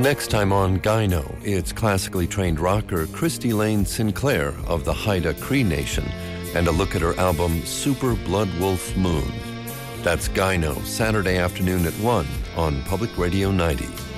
Next time on Gyno, it's classically trained rocker Christy Lane Sinclair of the Haida Cree Nation and a look at her album Super Blood Wolf Moon. That's Gyno, Saturday afternoon at 1 on Public Radio 90.